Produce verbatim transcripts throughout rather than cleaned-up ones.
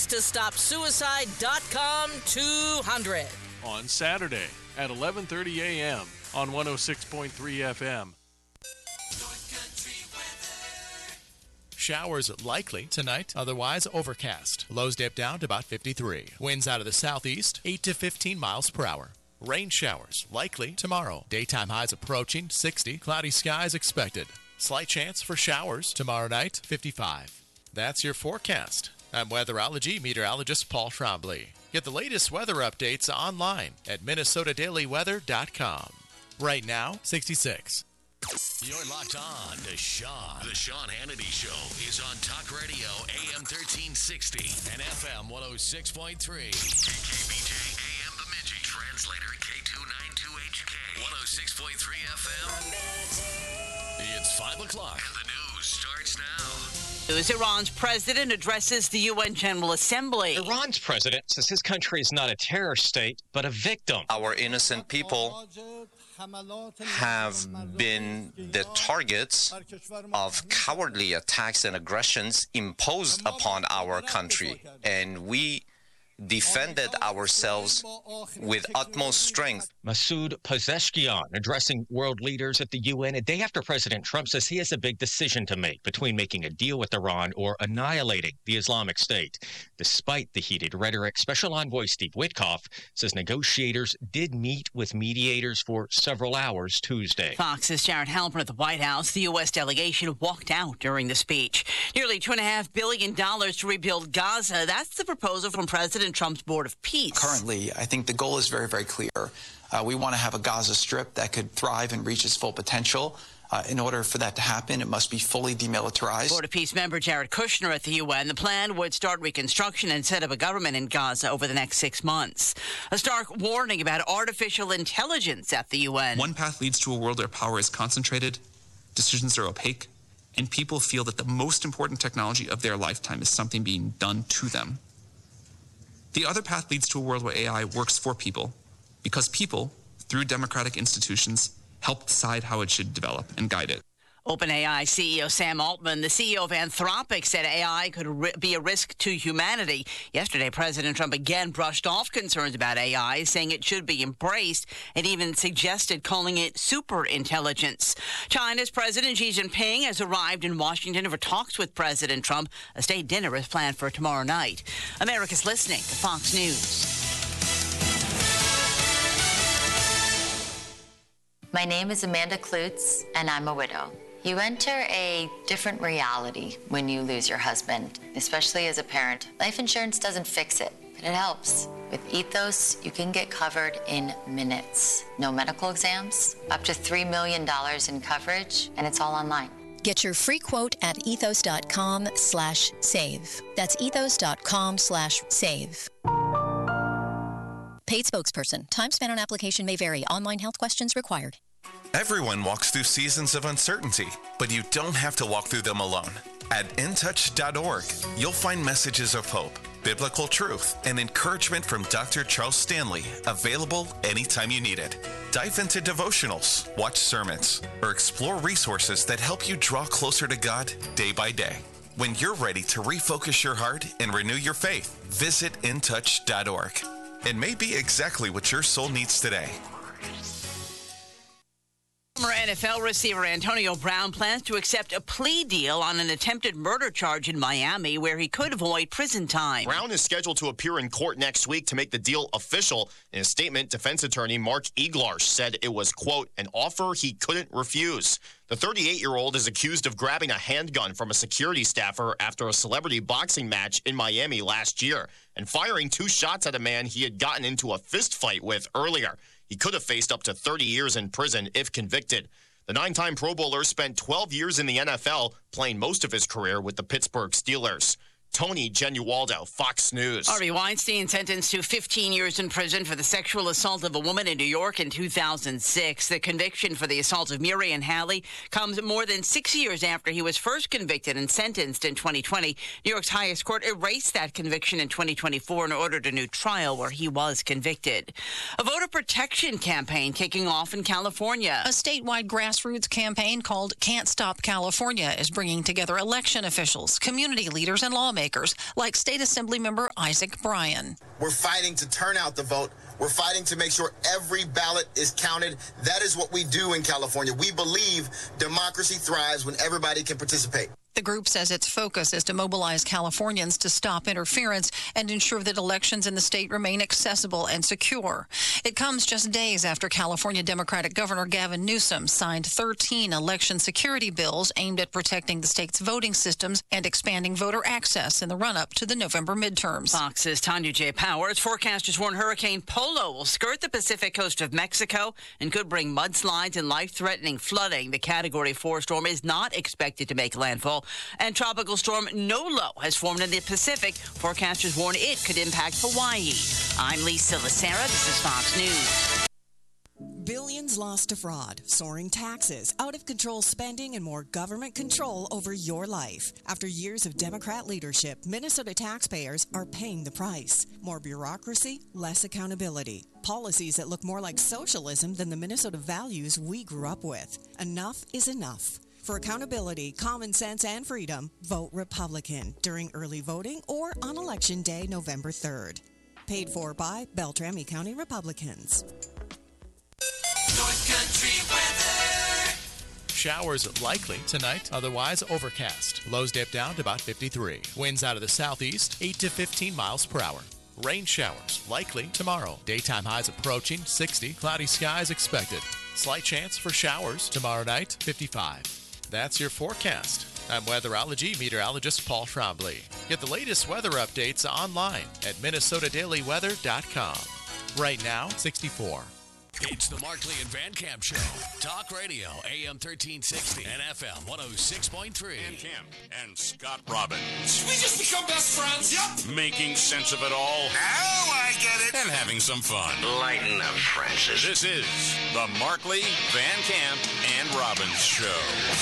to stop suicide dot com two hundred. On Saturday at eleven thirty a.m. on one oh six point three F M. Showers likely tonight, otherwise overcast. Lows dip down to about fifty-three. Winds out of the southeast, eight to fifteen miles per hour. Rain showers likely tomorrow. Daytime highs approaching sixty. Cloudy skies expected. Slight chance for showers tomorrow night, fifty-five. That's your forecast. I'm weatherology meteorologist Paul Trombley. Get the latest weather updates online at minnesota daily weather dot com. Right now, sixty-six. You're locked on to Sean. The Sean Hannity Show is on Talk Radio A M thirteen sixty and F M one oh six point three. K K B J A M Bemidji. Translator K two ninety-two H K one oh six point three F M. It's five o'clock and the news starts now. News. Iran's president addresses the U N General Assembly. Iran's president says his country is not a terror state, but a victim. Our innocent people have been the targets of cowardly attacks and aggressions imposed upon our country, and we defended ourselves with utmost strength. Masoud Pezeshkian addressing world leaders at the U N a day after President Trump says he has a big decision to make between making a deal with Iran or annihilating the Islamic State. Despite the heated rhetoric, Special Envoy Steve Witkoff says negotiators did meet with mediators for several hours Tuesday. Fox's Jared Halpern at the White House. The U S delegation walked out during the speech. Nearly two point five billion dollars to rebuild Gaza. That's the proposal from President Trump's Board of Peace. Currently, I think the goal is very, very clear. Uh, we want to have a Gaza Strip that could thrive and reach its full potential. Uh, in order for that to happen, it must be fully demilitarized. Board of Peace member Jared Kushner at the U N. The plan would start reconstruction and set up a government in Gaza over the next six months. A stark warning about artificial intelligence at the U N. One path leads to a world where power is concentrated, decisions are opaque, and people feel that the most important technology of their lifetime is something being done to them. The other path leads to a world where A I works for people, because people, through democratic institutions, help decide how it should develop and guide it. OpenAI C E O Sam Altman, the C E O of Anthropic, said A I could ri- be a risk to humanity. Yesterday, President Trump again brushed off concerns about A I, saying it should be embraced, and even suggested calling it superintelligence. China's President Xi Jinping has arrived in Washington for talks with President Trump. A state dinner is planned for tomorrow night. America's listening to Fox News. My name is Amanda Klutz, and I'm a widow. You enter a different reality when you lose your husband, especially as a parent. Life insurance doesn't fix it, but it helps. With Ethos, you can get covered in minutes. No medical exams, up to three million dollars in coverage, and it's all online. Get your free quote at ethos.com slash save. That's ethos.com slash save. Paid spokesperson. Time spent on application may vary. Online health questions required. Everyone walks through seasons of uncertainty, but you don't have to walk through them alone. At in touch dot org, you'll find messages of hope, biblical truth, and encouragement from Doctor Charles Stanley, available anytime you need it. Dive into devotionals, watch sermons, or explore resources that help you draw closer to God day by day. When you're ready to refocus your heart and renew your faith, visit in touch dot org. It may be exactly what your soul needs today. Former N F L receiver Antonio Brown plans to accept a plea deal on an attempted murder charge in Miami where he could avoid prison time. Brown is scheduled to appear in court next week to make the deal official. In a statement, defense attorney Mark Eglarsh said it was, quote, an offer he couldn't refuse. The thirty-eight-year-old is accused of grabbing a handgun from a security staffer after a celebrity boxing match in Miami last year and firing two shots at a man he had gotten into a fist fight with earlier. He could have faced up to thirty years in prison if convicted. The nine-time Pro Bowler spent twelve years in the N F L, playing most of his career with the Pittsburgh Steelers. Tony Genualdo, Fox News. Harvey Weinstein sentenced to fifteen years in prison for the sexual assault of a woman in New York in two thousand six. The conviction for the assault of Murian Halley comes more than six years after he was first convicted and sentenced in twenty twenty. New York's highest court erased that conviction in twenty twenty-four and ordered a new trial where he was convicted. A voter protection campaign kicking off in California. A statewide grassroots campaign called Can't Stop California is bringing together election officials, community leaders, and lawmakers lawmakers, like State Assembly member Isaac Bryan. We're fighting to turn out the vote. We're fighting to make sure every ballot is counted. That is what we do in California. We believe democracy thrives when everybody can participate. The group says its focus is to mobilize Californians to stop interference and ensure that elections in the state remain accessible and secure. It comes just days after California Democratic Governor Gavin Newsom signed thirteen election security bills aimed at protecting the state's voting systems and expanding voter access in the run-up to the November midterms. Fox's Tanya J. Powers. Forecasters warn Hurricane Polo will skirt the Pacific coast of Mexico and could bring mudslides and life-threatening flooding. The Category four storm is not expected to make landfall. And Tropical Storm Nolo has formed in the Pacific. Forecasters warn it could impact Hawaii. I'm Lisa Lacera. This is Fox News. Billions lost to fraud, soaring taxes, out-of-control spending, and more government control over your life. After years of Democrat leadership, Minnesota taxpayers are paying the price. More bureaucracy, less accountability. Policies that look more like socialism than the Minnesota values we grew up with. Enough is enough. For accountability, common sense, and freedom, vote Republican during early voting or on Election Day, November third. Paid for by Beltrami County Republicans. North Country weather. Showers likely tonight, otherwise overcast. Lows dip down to about fifty-three. Winds out of the southeast, eight to fifteen miles per hour. Rain showers likely tomorrow. Daytime highs approaching sixty. Cloudy skies expected. Slight chance for showers tomorrow night, fifty-five. That's your forecast. I'm weatherology meteorologist Paul Trombley. Get the latest weather updates online at minnesota daily weather dot com. Right now, sixty-four. It's the Markley and Van Camp Show. Talk Radio, A M thirteen sixty and F M one oh six point three. Van Camp and Scott Robbins. We just become best friends. Yep. Making sense of it all. Oh, I get it. And having some fun. Lighten up, Francis. This is the Markley, Van Camp, and Robbins Show.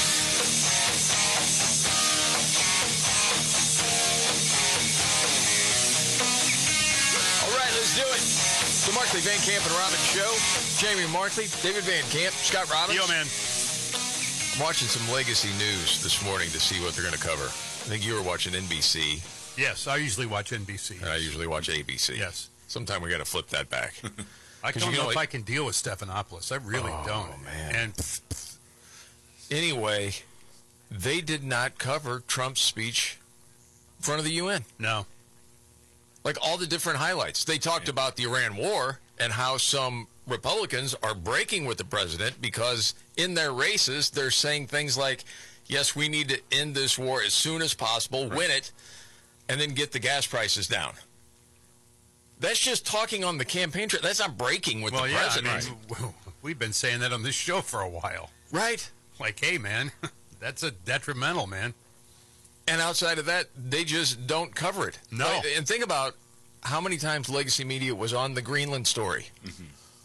All right, let's do it. The Markley, Van Camp, and Robbins Show. Jamie Markley, David Van Camp, Scott Robbins. Yo, man. I'm watching some legacy news this morning to see what they're going to cover. I think you were watching N B C. Yes, I usually watch N B C. And I usually watch A B C. Yes. Sometime we got to flip that back. I don't know if I can deal with Stephanopoulos. I really oh, don't. Oh, man. And anyway, they did not cover Trump's speech in front of the U N. No. Like all the different highlights. They talked about the Iran war and how some Republicans are breaking with the president because in their races they're saying things like, yes, we need to end this war as soon as possible, right. Win it, and then get the gas prices down. That's just talking on the campaign trail. That's not breaking with well, the yeah, president. I mean, we've been saying that on this show for a while. Right. Like, hey, man, that's a detrimental, man. And outside of that, they just don't cover it. No. Like, and think about how many times legacy media was on the Greenland story. Mm-hmm.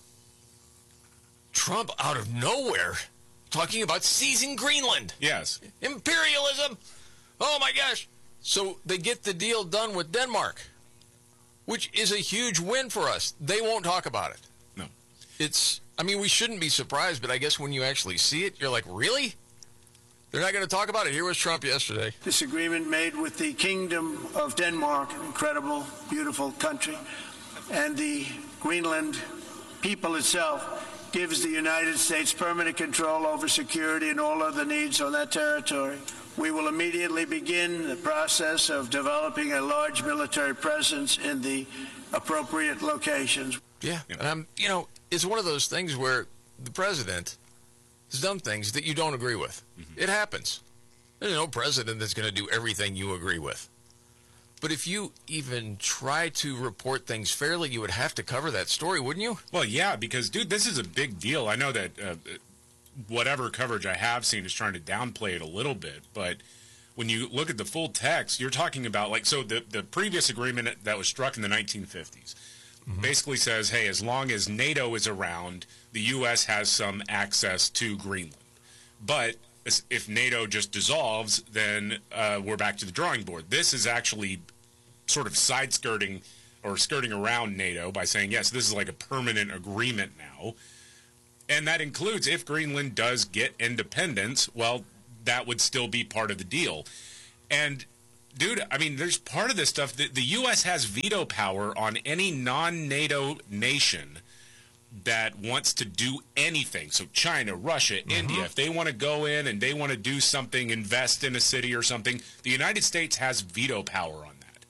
Trump, out of nowhere, talking about seizing Greenland. Yes. Imperialism. Oh, my gosh. So they get the deal done with Denmark, which is a huge win for us. They won't talk about it. No. It's, I mean, we shouldn't be surprised, but I guess when you actually see it, you're like, really? They're not going to talk about it. Here was Trump yesterday. This agreement made with the Kingdom of Denmark, an incredible, beautiful country, and the Greenland people itself gives the United States permanent control over security and all other needs on that territory. We will immediately begin the process of developing a large military presence in the appropriate locations. Yeah, and I'm, you know, it's one of those things where the president has done things that you don't agree with. Mm-hmm. It happens. There's no president that's going to do everything you agree with. But if you even try to report things fairly, you would have to cover that story, wouldn't you? Well, yeah, because, dude, this is a big deal. I know that uh, whatever coverage I have seen is trying to downplay it a little bit, but when you look at the full text, you're talking about, like, so the, the previous agreement that was struck in the nineteen fifties mm-hmm. basically says, hey, as long as NATO is around, the U S has some access to Greenland. But if NATO just dissolves, then uh, we're back to the drawing board. This is actually sort of side-skirting or skirting around NATO by saying, yes, this is like a permanent agreement now. And that includes if Greenland does get independence, well, that would still be part of the deal. And Dude, I mean, there's part of this stuff that the U S has veto power on any non-NATO nation that wants to do anything. So China, Russia, mm-hmm. India, if they want to go in and they want to do something, invest in a city or something, the United States has veto power on that.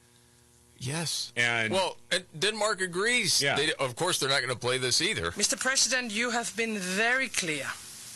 Yes. And well, and Denmark agrees. Yeah. They, of course, they're not going to play this either. Mister President, you have been very clear.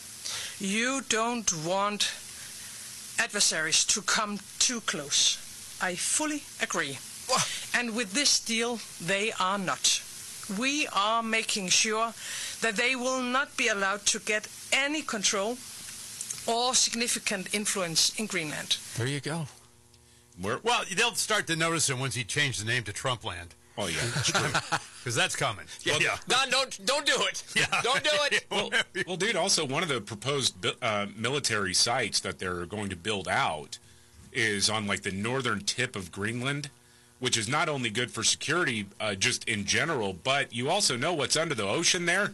You don't want adversaries to come too close. I fully agree. And with this deal, they are not. We are making sure that they will not be allowed to get any control or significant influence in Greenland. There you go. We're, well, they'll start to notice him once he changed the name to Trumpland. Oh, yeah. Because that's coming. Yeah. Well, yeah. No, don't, don't do it. Yeah. Don't do it. well, well, dude, also one of the proposed uh, military sites that they're going to build out is on, like, the northern tip of Greenland, which is not only good for security uh, just in general, but you also know what's under the ocean there?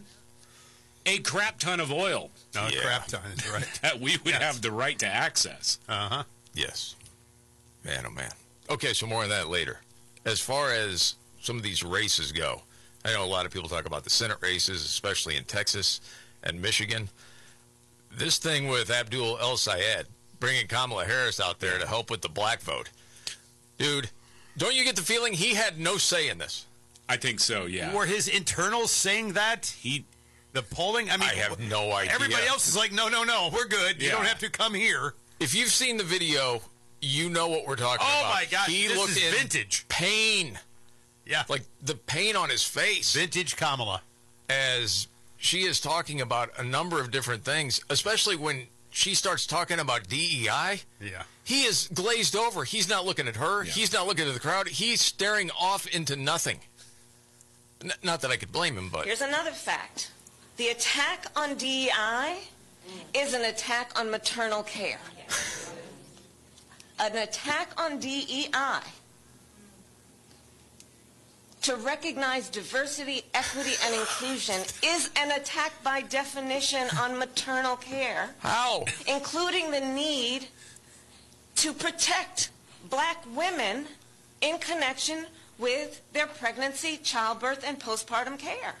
A crap ton of oil. No, yeah. a crap ton is right. That we would yes. have the right to access. Uh-huh. Yes. Man, oh, man. Okay, so more on that later. As far as some of these races go, I know a lot of people talk about the Senate races, especially in Texas and Michigan. This thing with Abdul El-Sayed, bringing Kamala Harris out there to help with the black vote. Dude, don't you get the feeling he had no say in this? I think so, yeah. Were his internals saying that? He, the polling? I mean, I have no idea. Everybody else is like, no, no, no, we're good. Yeah. You don't have to come here. If you've seen the video, you know what we're talking oh about. Oh, my God. He this looked is in vintage. Pain. Yeah. Like the pain on his face. Vintage Kamala. As she is talking about a number of different things, especially when she starts talking about D E I. Yeah. He is glazed over. He's not looking at her. Yeah. He's not looking at the crowd. He's staring off into nothing. N- not that I could blame him, but... Here's another fact. The attack on D E I is an attack on maternal care. An attack on D E I to recognize diversity, equity, and inclusion is an attack by definition on maternal care. How? Including the need to protect black women in connection with their pregnancy, childbirth, and postpartum care.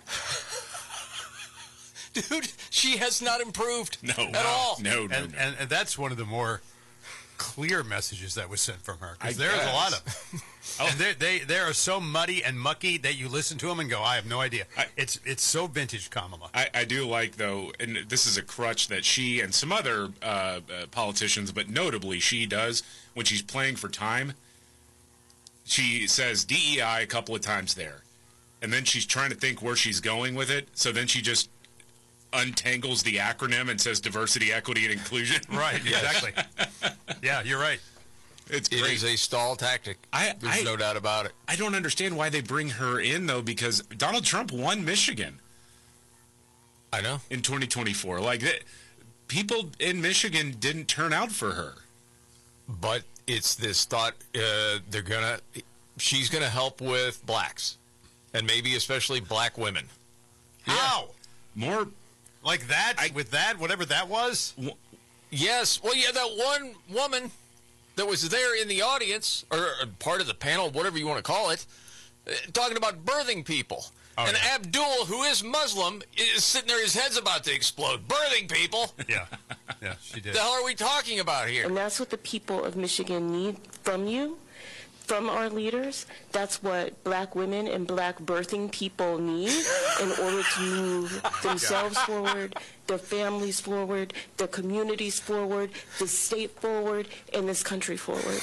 Dude, she has not improved no, at no, all. No, no, and, no. And, and that's one of the more clear messages that was sent from her. Because there's guess. a lot of them. Oh. And they they are so muddy and mucky that you listen to them and go, I have no idea. I, it's it's so vintage Kamala. I, I do like, though, and this is a crutch that she and some other uh, uh, politicians, but notably she does, when she's playing for time, she says D E I a couple of times there. And then she's trying to think where she's going with it, so then she just untangles the acronym and says diversity, equity, and inclusion. Right, exactly. Yeah, you're right. It's it great. is a stall tactic. I, There's I, no doubt about it. I don't understand why they bring her in, though, because Donald Trump won Michigan. I know. In twenty twenty-four. Like, they, people in Michigan didn't turn out for her. But it's this thought uh, they're going to, she's going to help with blacks. And maybe especially black women. How? Yeah. More. Like that? I, with that? Whatever that was? W- yes. Well, yeah, that one woman that was there in the audience, or, or part of the panel, whatever you want to call it, uh, talking about birthing people. Oh, and yeah. Abdul, who is Muslim, is sitting there, his head's about to explode. Birthing people? Yeah. Yeah, she did. The hell are we talking about here? And that's what the people of Michigan need from you, from our leaders. That's what black women and black birthing people need in order to move themselves forward, their families forward, their communities forward, the state forward, and this country forward.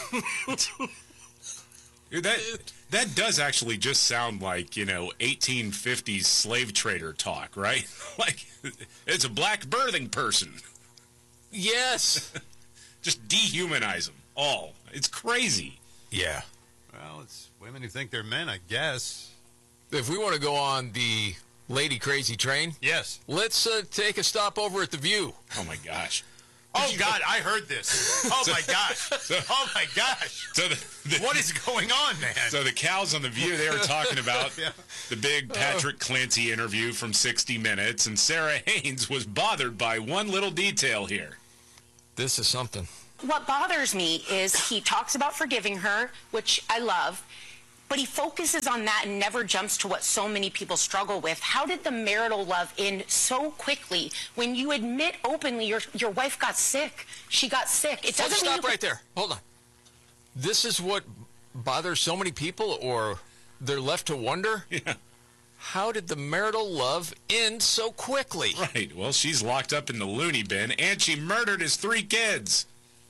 that that does actually just sound like, you know, eighteen fifties slave trader talk, right? Like, it's a black birthing person. Yes. Just dehumanize them all. It's crazy. Yeah. Well, it's women who think they're men, I guess. If we want to go on the lady crazy train, yes, let's uh, take a stop over at the View. Oh my gosh! Oh God, I heard this. Oh my gosh! So, oh my gosh! So the, the, what is going on, man? So the cows on the View, they were talking about yeah. the big Patrick Clancy interview from sixty minutes, and Sarah Haynes was bothered by one little detail here. This is something. What bothers me is he talks about forgiving her, which I love, but he focuses on that and never jumps to what so many people struggle with. How did the marital love end so quickly when you admit openly your your wife got sick? She got sick. It doesn't Let's mean stop you right there. Hold on. This is what bothers so many people, or they're left to wonder? Yeah. How did the marital love end so quickly? Right. Well, she's locked up in the loony bin, and she murdered his three kids.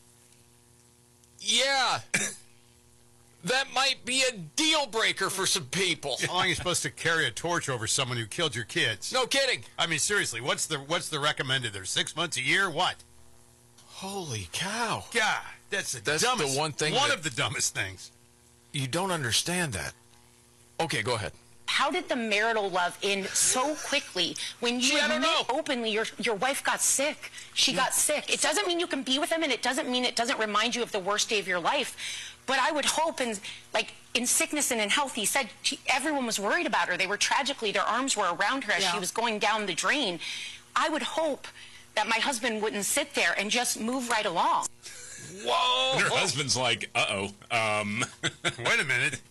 Yeah. That might be a deal breaker for some people. How long are you supposed to carry a torch over someone who killed your kids? No kidding. I mean, seriously, what's the what's the recommended there? Six months a year? What? Holy cow. God, that's the That's dumbest. the one thing One that- of the dumbest things. You don't understand that. Okay, go ahead. How did the marital love end so quickly when you Gee, I don't admit know. openly your your wife got sick? She got sick. It doesn't mean you can be with them, and it doesn't mean it doesn't remind you of the worst day of your life. But I would hope, in like in sickness and in health, he said she, everyone was worried about her. They were tragically, their arms were around her as Yeah. she was going down the drain. I would hope that my husband wouldn't sit there and just move right along. Whoa! And her husband's like, uh-oh. Um, Wait a minute.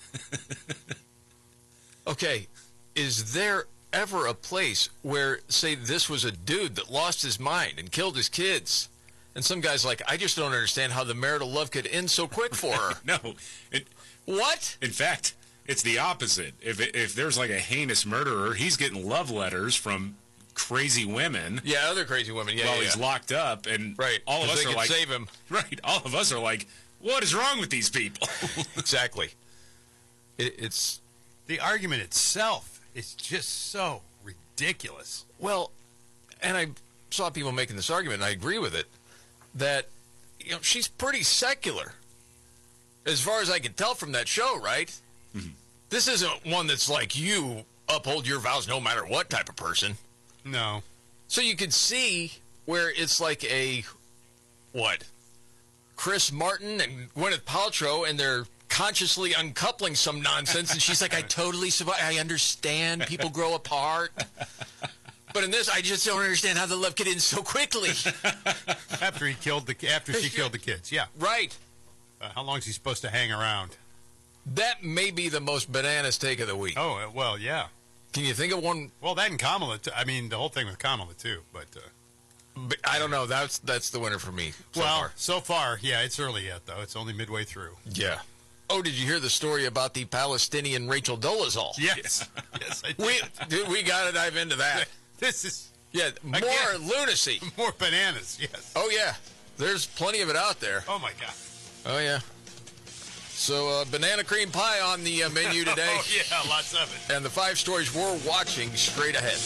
Okay, is there ever a place where, say, this was a dude that lost his mind and killed his kids, and some guy's like, I just don't understand how the marital love could end so quick for her? No. It, What? in fact, it's the opposite. If if there's like a heinous murderer, he's getting love letters from crazy women. Yeah, other crazy women. Yeah, while yeah, he's yeah. locked up, and Right, all of 'cause us they are can like, save him. Right, all of us are like, what is wrong with these people? Exactly. It, it's The argument itself is just so ridiculous. Well, and I saw people making this argument, and I agree with it, that, you know, she's pretty secular, as far as I can tell from that show, right? Mm-hmm. This isn't one that's like, you uphold your vows no matter what type of person. No. So you could see where it's like a, what, Chris Martin and Gwyneth Paltrow, and they're consciously uncoupling some nonsense, and she's like, I totally survive. I understand people grow apart. But in this, I just don't understand how the love could end so quickly. After he killed the after she killed the kids, yeah. Right. Uh, how long is he supposed to hang around? That may be the most bananas take of the week. Oh uh, well, yeah. Can you think of one? Well, that and Kamala. T- I mean, the whole thing with Kamala too. But, uh, but I don't know. That's that's the winner for me. So well, far. so far, yeah. It's early yet, though. It's only midway through. Yeah. Oh, did you hear the story about the Palestinian Rachel Dolezal? Yes. Yes. I did. We dude, we got to dive into that. This is Yeah, more Again. lunacy. more bananas. Yes. Oh yeah, there's plenty of it out there. Oh my God. Oh yeah. So uh, banana cream pie on the uh, menu today. Oh yeah, lots of it. And the five stories we're watching straight ahead.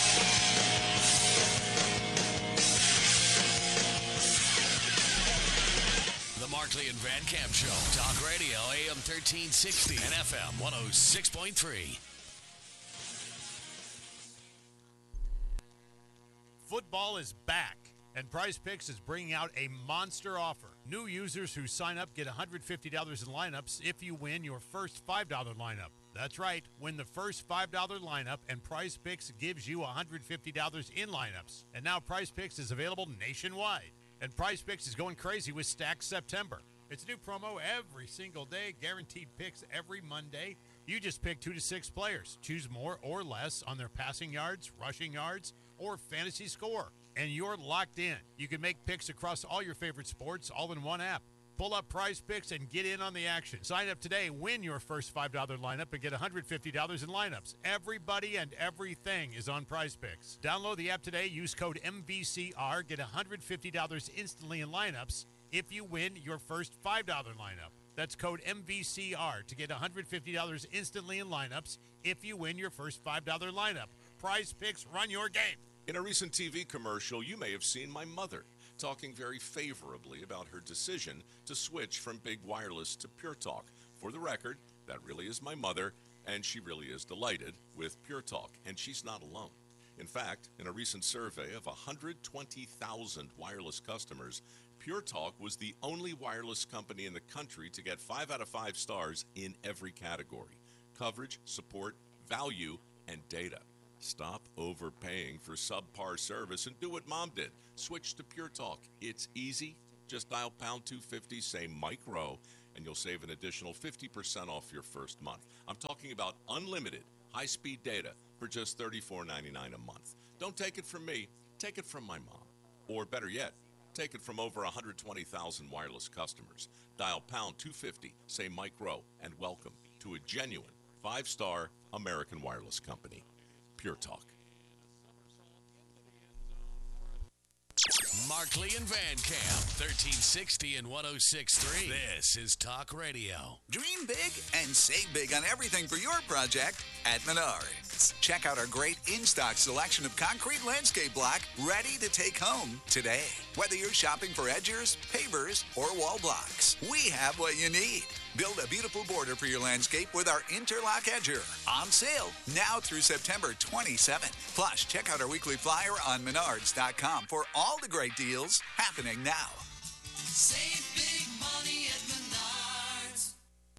The Markley and Van Camp Show. Talk Radio, A M thirteen sixty and F M one oh six point three. Football is back, and PrizePicks is bringing out a monster offer. New users who sign up get one hundred fifty dollars in lineups if you win your first five dollar lineup. That's right, win the first five dollar lineup, and PrizePicks gives you one hundred fifty dollars in lineups. And now PrizePicks is available nationwide. And PrizePicks is going crazy with Stack September. It's a new promo every single day, guaranteed picks every Monday. You just pick two to six players. Choose more or less on their passing yards, rushing yards, or fantasy score. And you're locked in. You can make picks across all your favorite sports all in one app. Pull up PrizePicks and get in on the action. Sign up today, win your first five dollar lineup, and get one hundred fifty dollars in lineups. Everybody and everything is on PrizePicks. Download the app today. Use code M V C R. Get one hundred fifty dollars instantly in lineups if you win your first five dollar lineup. That's code M V C R to get one hundred fifty dollars instantly in lineups if you win your first five dollar lineup. PrizePicks, run your game. In a recent T V commercial, you may have seen my mother talking very favorably about her decision to switch from Big Wireless to Pure Talk. For the record, that really is my mother, and she really is delighted with Pure Talk, and she's not alone. In fact, in a recent survey of one hundred twenty thousand wireless customers, Pure Talk was the only wireless company in the country to get five out of five stars in every category: coverage, support, value, and data. Stop overpaying for subpar service and do what Mom did. Switch to Pure Talk. It's easy, Just dial pound two fifty, say Mike Rowe, and you'll save an additional fifty percent off your first month. I'm talking about unlimited high-speed data for just thirty-four ninety-nine a month. Don't take it from me. Take it from my mom. Or better yet, take it from over one hundred twenty thousand wireless customers. Dial pound two fifty, say Mike Rowe, and welcome to a genuine five-star American wireless company. Pure Talk. Markley and Van Camp, thirteen sixty and one oh six point three. This is Talk Radio. Dream big and save big on everything for your project at Menards. Check out our great in-stock selection of concrete landscape block ready to take home today. Whether you're shopping for edgers, pavers, or wall blocks, we have what you need. Build a beautiful border for your landscape with our Interlock Edger. On sale now through September twenty-seventh. Plus, check out our weekly flyer on menards dot com for all the great deals happening now. Save big money at Menards.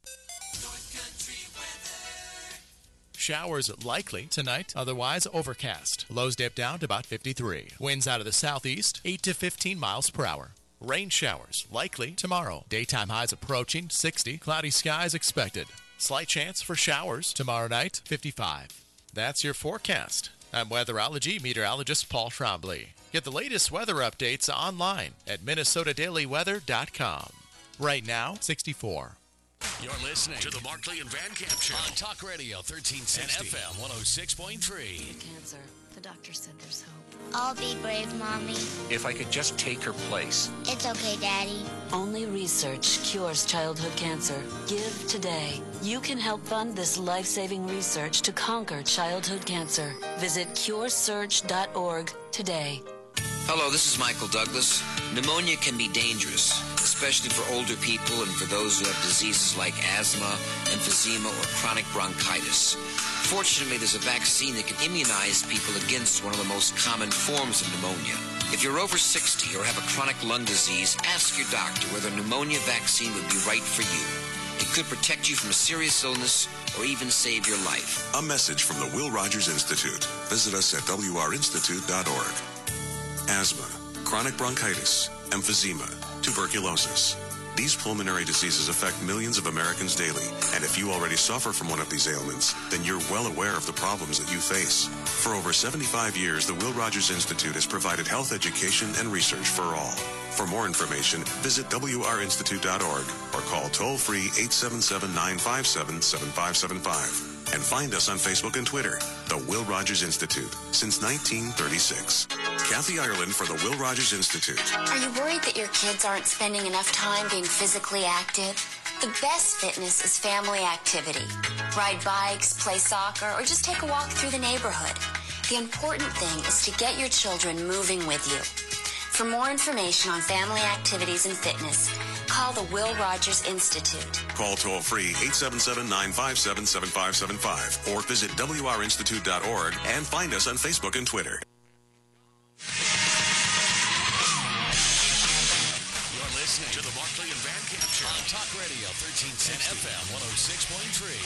North Country weather. Showers likely tonight, otherwise overcast. Lows dip down to about fifty-three. Winds out of the southeast, eight to fifteen miles per hour. Rain showers likely tomorrow. Daytime highs approaching sixty. Cloudy skies expected. Slight chance for showers tomorrow night, fifty-five. That's your forecast. I'm weatherology meteorologist Paul Trombley. Get the latest weather updates online at minnesota daily weather dot com. Right now, sixty-four. You're listening to the Markley and Van Camp Show on Talk Radio thirteen sixty and F M one oh six point three. Cancer. The doctor said there's hope. I'll be brave, Mommy. If I could just take her place. It's okay, Daddy. Only research cures childhood cancer. Give today. You can help fund this life-saving research to conquer childhood cancer. Visit cure search dot org today. Hello, this is Michael Douglas. Pneumonia can be dangerous, especially for older people and for those who have diseases like asthma, emphysema, or chronic bronchitis. Fortunately, there's a vaccine that can immunize people against one of the most common forms of pneumonia. If you're over sixty or have a chronic lung disease, ask your doctor whether a pneumonia vaccine would be right for you. It could protect you from a serious illness or even save your life. A message from the Will Rogers Institute. Visit us at w r institute dot org. Asthma, chronic bronchitis, emphysema, tuberculosis. These pulmonary diseases affect millions of Americans daily, and if you already suffer from one of these ailments, then you're well aware of the problems that you face. For over seventy-five years, the Will Rogers Institute has provided health education and research for all. For more information, visit w r institute dot org or call toll-free eight seven seven, nine five seven, seven five seven five. And find us on Facebook and Twitter, the Will Rogers Institute, since nineteen thirty-six. Kathy Ireland for the Will Rogers Institute. Are you worried that your kids aren't spending enough time being physically active? The best fitness is family activity. Ride bikes, play soccer, or just take a walk through the neighborhood. The important thing is to get your children moving with you. For more information on family activities and fitness, call the Will Rogers Institute. Call toll-free eight seven seven, nine five seven, seven five seven five or visit w r institute dot org and find us on Facebook and Twitter. You're listening to the Markley and Van Camp Show on Talk Radio thirteen sixty and F M one oh six point three.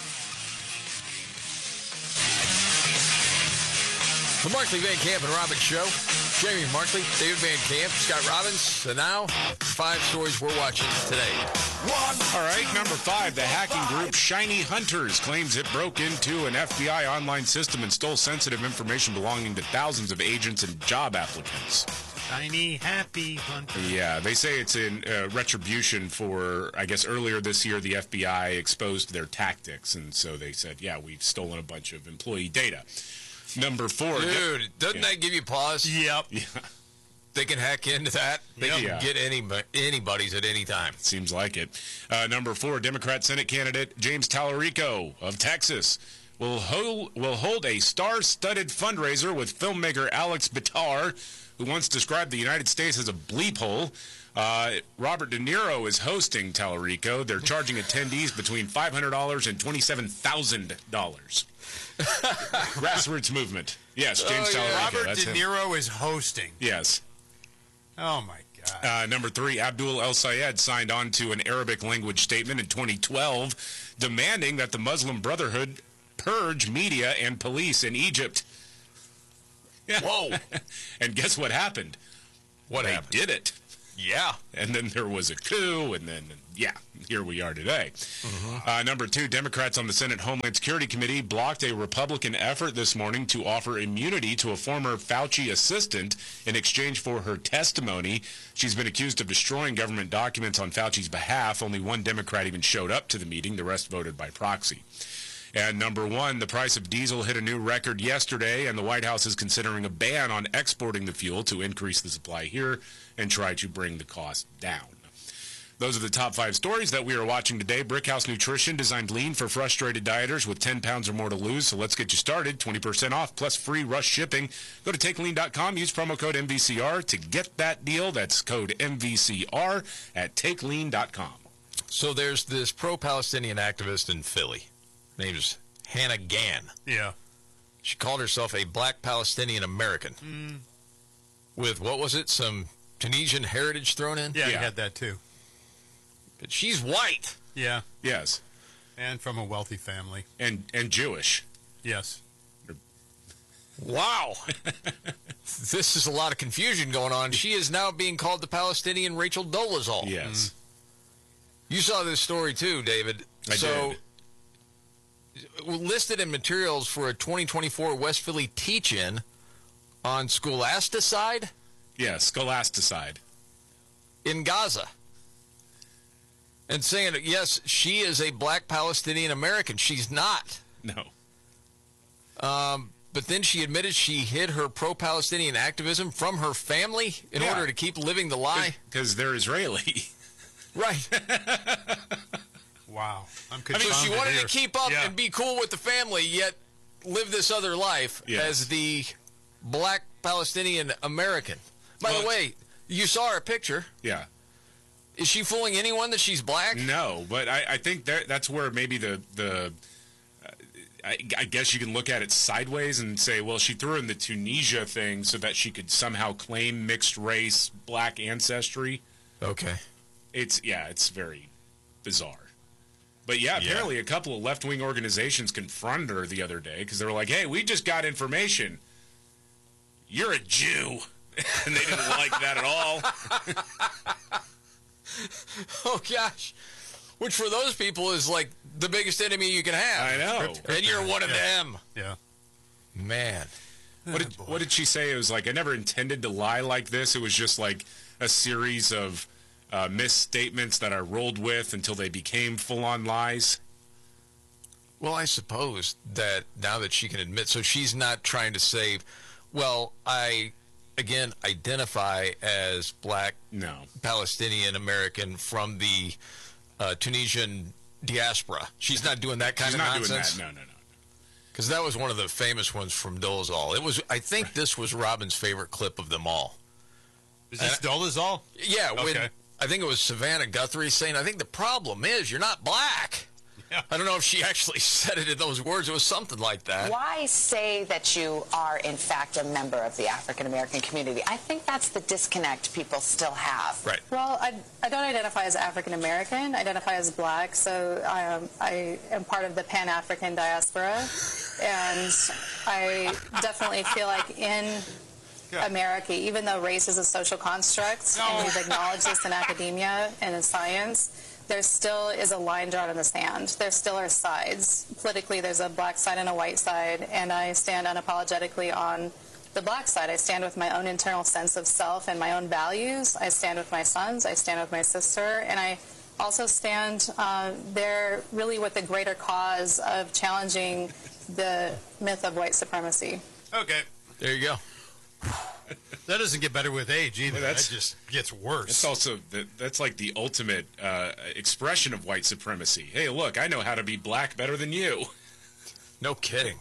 The Markley, Van Camp, and Robbins Show. Jamie Markley, David Van Camp, Scott Robbins. And now, five stories we're watching today. One. All right, number five, the hacking group Shiny Hunters claims it broke into an F B I online system and stole sensitive information belonging to thousands of agents and job applicants. Shiny, happy hunter. Yeah, they say it's in uh, retribution for, I guess, earlier this year, the F B I exposed their tactics. And so they said, yeah, we've stolen a bunch of employee data. Number four. Dude, doesn't yeah. that give you pause? Yep. Yeah. They can hack into that. They yep. can yeah. get any, anybody's at any time. Seems like it. Uh, number four, Democrat Senate candidate James Tallarico of Texas will hold, will hold a star-studded fundraiser with filmmaker Alex Bitar, who once described the United States as a bleep hole. Uh, Robert De Niro is hosting Tallarico. They're charging attendees between five hundred dollars and twenty-seven thousand dollars. Grassroots movement. Yes, James oh, yeah. Tallarico. Robert That's De him. Niro is hosting. Yes. Oh, my God. Uh, number three, Abdul El Sayed signed on to an Arabic language statement in twenty twelve demanding that the Muslim Brotherhood purge media and police in Egypt. Whoa. And guess what happened? What they happened? did it. Yeah. And then there was a coup, and then, yeah, here we are today. Mm-hmm. Uh, number two, Democrats on the Senate Homeland Security Committee blocked a Republican effort this morning to offer immunity to a former Fauci assistant in exchange for her testimony. She's been accused of destroying government documents on Fauci's behalf. Only one Democrat even showed up to the meeting. The rest voted by proxy. And number one, the price of diesel hit a new record yesterday, and the White House is considering a ban on exporting the fuel to increase the supply here and try to bring the cost down. Those are the top five stories that we are watching today. Brickhouse Nutrition designed lean for frustrated dieters with ten pounds or more to lose. So let's get you started. twenty percent off plus free rush shipping. Go to take lean dot com. Use promo code M V C R to get that deal. That's code M V C R at take lean dot com. So there's this pro-Palestinian activist in Philly. Her name's Hannah Gann. Yeah. She called herself a black Palestinian American. Mm. With, what was it, some Tunisian heritage thrown in? Yeah, yeah. I had that too. But she's white. Yeah. Yes. And from a wealthy family. And and Jewish. Yes. Wow. This is a lot of confusion going on. She is now being called the Palestinian Rachel Dolezal. Yes. Mm. You saw this story too, David. I so, did. Listed in materials for a twenty twenty-four West Philly teach-in on scholasticide? Yeah, scholasticide. In Gaza. And saying, yes, she is a black Palestinian American. She's not. No. Um, but then she admitted she hid her pro-Palestinian activism from her family in Yeah. order to keep living the lie. Because they're Israeli. Right. Wow. I'm I mean, she confounded wanted here. to keep up Yeah. and be cool with the family, yet live this other life Yes. as the black Palestinian American. By Well, the way, you saw her picture. Yeah. Is she fooling anyone that she's black? No, but I, I think that that's where maybe the the uh, I, I guess you can look at it sideways and say, well, she threw in the Tunisia thing so that she could somehow claim mixed race black ancestry. Okay. It's yeah, it's very bizarre. But yeah, Yeah. apparently a couple of left-wing organizations confronted her the other day because they were like, "Hey, we just got information. You're a Jew," and they didn't like that at all. Oh, gosh. Which for those people is like the biggest enemy you can have. I know. And you're one of Yeah. them. Yeah. Man. What did, what did she say? It was like, I never intended to lie like this. It was just like a series of uh, misstatements that I rolled with until they became full-on lies. Well, I suppose that now that she can admit, so she's not trying to say, well, I, again, identify as black No. Palestinian American from the uh, Tunisian diaspora. She's not doing that kind She's of not nonsense. doing that. No, no, no. Because that was one of the famous ones from Dolezal. It was, I think this was Robin's favorite clip of them all. Is this Dolezal? Yeah, when Okay. I think it was Savannah Guthrie saying, I think the problem is you're not black. Yeah. I don't know if she actually said it in those words. It was something like that. Why say that you are, in fact, a member of the African American community? I think that's the disconnect people still have. Right. Well, I, I don't identify as African American. I identify as black, so I, um, I am part of the Pan-African diaspora. And I definitely feel like in America, even though race is a social construct, and we've acknowledged this in academia and in science, there still is a line drawn in the sand. There still are sides. Politically, there's a black side and a white side, and I stand unapologetically on the black side. I stand with my own internal sense of self and my own values. I stand with my sons. I stand with my sister, and I also stand uh, there really with the greater cause of challenging the myth of white supremacy. Okay. There you go. That doesn't get better with age either. Yeah, that's- that just gets worse. It's also the, that's like the ultimate uh, expression of white supremacy. Hey, look, I know how to be black better than you. No kidding.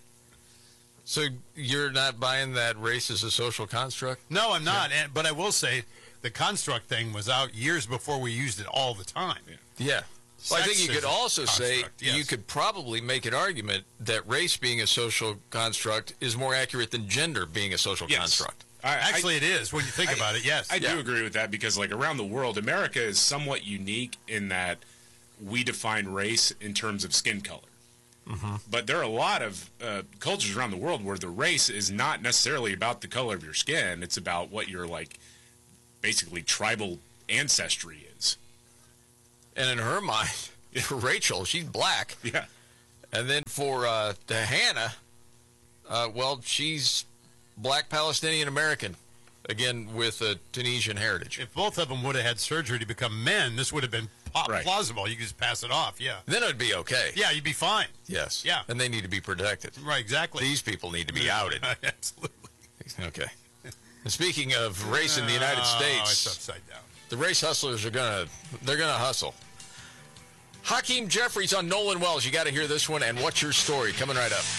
So you're not buying that race is a social construct? No, I'm not. And, but I will say the construct thing was out years before we used it all the time. Yeah. Well, I think you Sex could is a also say construct, yes. you could probably make an argument that race being a social construct is more accurate than gender being a social Yes. construct. I, Actually, I, it is when you think I- about it. Yes. I Yeah. do agree with that because, like, around the world, America is somewhat unique in that we define race in terms of skin color. Mm-hmm. But there are a lot of uh, cultures around the world where the race is not necessarily about the color of your skin. It's about what your, like, basically tribal ancestry is. And in her mind, for Rachel, she's black. Yeah. And then for uh, to Hannah, uh, well, she's black Palestinian American, again with a Tunisian heritage. If both of them would have had surgery to become men, this would have been po- Right. plausible. You could just pass it off, yeah. Then it'd be okay. Yeah, you'd be fine. Yes. Yeah. And they need to be protected. Right, exactly. These people need to be outed. Absolutely. Okay. And speaking of race in the United Oh, States, it's upside down. the race hustlers are gonna they're gonna hustle. Hakeem Jeffries on Nolan Wells. You got to hear this one. And what's your story? Coming right up.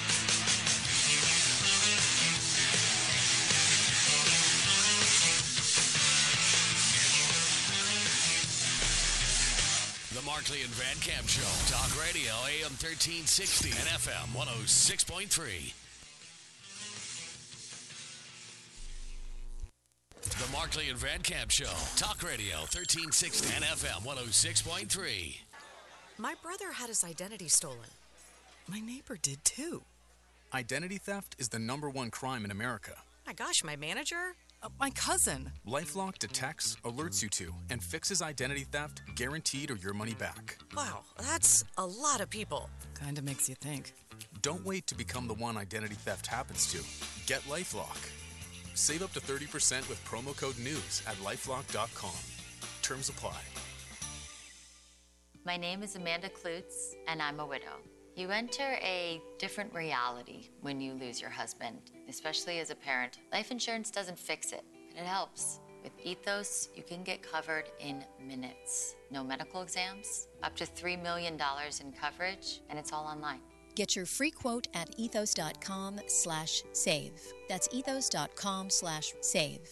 The Markley and Van Camp Show. Talk Radio, A M thirteen sixty and F M one oh six point three. The Markley and Van Camp Show. Talk Radio, thirteen sixty and F M one oh six point three. My brother had his identity stolen. My neighbor did too. Identity theft is the number one crime in America. My gosh, my manager? Uh, my cousin. LifeLock detects, alerts you to, and fixes identity theft, guaranteed or your money back. Wow, that's a lot of people. Kinda makes you think. Don't wait to become the one identity theft happens to. Get LifeLock. Save up to thirty percent with promo code NEWS at lifelock dot com. Terms apply. My name is Amanda Klutz, and I'm a widow. You enter a different reality when you lose your husband, especially as a parent. Life insurance doesn't fix it, but it helps. With Ethos, you can get covered in minutes. No medical exams, up to three million dollars in coverage, and it's all online. Get your free quote at ethos.com slash save. That's ethos.com slash save.